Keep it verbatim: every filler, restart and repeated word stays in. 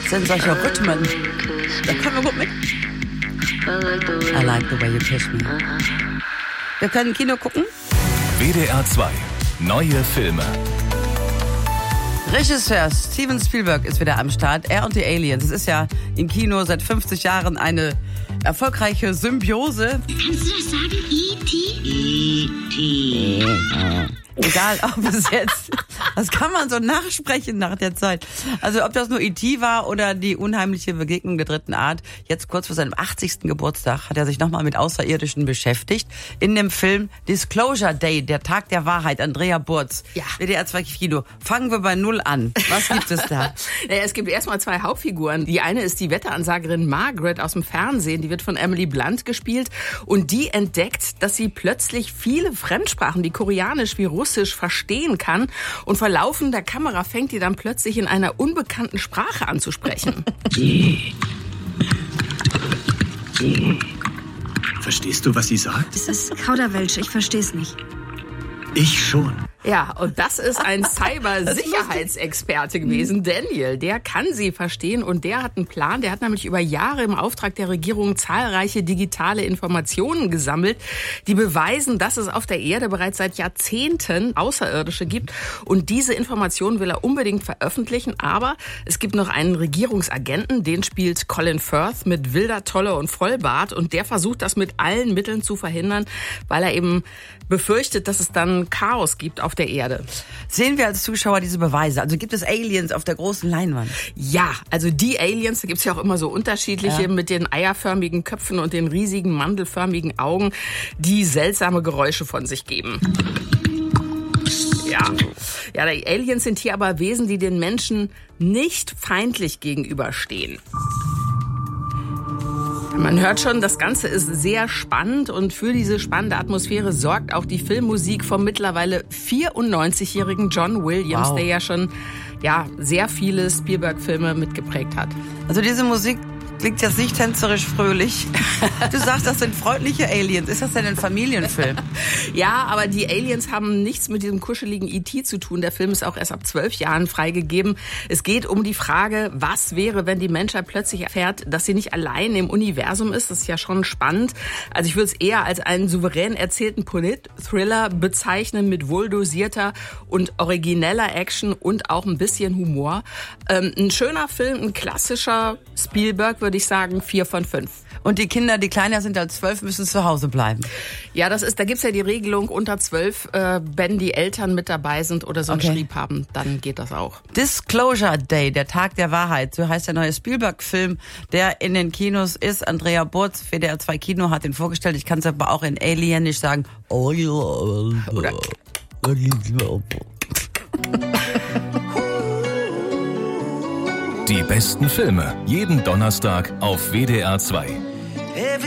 Das sind solche Rhythmen. Da können wir gut mit. I like the way you kiss me. Wir können Kino gucken. W D R zwei. Neue Filme. Regisseur Steven Spielberg ist wieder am Start. Er und die Aliens. Es ist ja im Kino seit fünfzig Jahren eine erfolgreiche Symbiose. Kannst du das sagen? E T? E T Egal, ob es jetzt, das kann man so nachsprechen nach der Zeit. Also ob das nur E T war oder die unheimliche Begegnung der dritten Art. Jetzt kurz vor seinem achtzigsten Geburtstag hat er sich nochmal mit Außerirdischen beschäftigt. In dem Film Disclosure Day, der Tag der Wahrheit, Andrea Burz. Ja. W D R zwei Kino. Fangen wir bei Null an. Was gibt es da? Naja, es gibt erstmal zwei Hauptfiguren. Die eine ist die Wetteransagerin Margaret aus dem Fernsehen. Die wird von Emily Blunt gespielt. Und die entdeckt, dass sie plötzlich viele Fremdsprachen, wie Koreanisch, wie Russisch, verstehen kann. Und vor laufender Kamera fängt die dann plötzlich in einer unbekannten Sprache an zu sprechen. Verstehst du, was sie sagt? Es ist Kauderwelsch, ich verstehe es nicht. Ich schon. Ja, und das ist ein Cybersicherheitsexperte gewesen, Daniel. Der kann sie verstehen und der hat einen Plan. Der hat nämlich über Jahre im Auftrag der Regierung zahlreiche digitale Informationen gesammelt, die beweisen, dass es auf der Erde bereits seit Jahrzehnten Außerirdische gibt. Und diese Informationen will er unbedingt veröffentlichen. Aber es gibt noch einen Regierungsagenten, den spielt Colin Firth mit wilder Tolle und Vollbart. Und der versucht das mit allen Mitteln zu verhindern, weil er eben befürchtet, dass es dann Chaos gibt auf der Erde. Sehen wir als Zuschauer diese Beweise? Also gibt es Aliens auf der großen Leinwand? Ja, also die Aliens, da gibt's ja auch immer so unterschiedliche Ja. mit den eierförmigen Köpfen und den riesigen mandelförmigen Augen, die seltsame Geräusche von sich geben. Ja, ja, die Aliens sind hier aber Wesen, die den Menschen nicht feindlich gegenüberstehen. Man hört schon, das Ganze ist sehr spannend und für diese spannende Atmosphäre sorgt auch die Filmmusik vom mittlerweile vierundneunzigjährigen John Williams, Wow. der ja schon ja, sehr viele Spielberg-Filme mitgeprägt hat. Also diese Musik klingt jetzt nicht tänzerisch fröhlich. Du sagst, das sind freundliche Aliens. Ist das denn ein Familienfilm? Ja, aber die Aliens haben nichts mit diesem kuscheligen E T zu tun. Der Film ist auch erst ab zwölf Jahren freigegeben. Es geht um die Frage, was wäre, wenn die Menschheit plötzlich erfährt, dass sie nicht allein im Universum ist. Das ist ja schon spannend. Also ich würde es eher als einen souverän erzählten Polit-Thriller bezeichnen mit wohldosierter und origineller Action und auch ein bisschen Humor. Ähm, ein schöner Film, ein klassischer Spielberg, würde ich sagen, vier von fünf. Und die Kinder, die kleiner sind als zwölf, müssen zu Hause bleiben. Ja, das ist, da gibt's ja die Regelung unter zwölf, äh, wenn die Eltern mit dabei sind oder so einen Okay. Schrieb haben, dann geht das auch. Disclosure Day, der Tag der Wahrheit, so heißt der neue Spielberg-Film, der in den Kinos ist. Andrea Burz, W D R zwei Kino, hat ihn vorgestellt. Ich kann es aber auch in Alienisch sagen. Oh ja. Oder Die besten Filme jeden Donnerstag auf W D R zwei.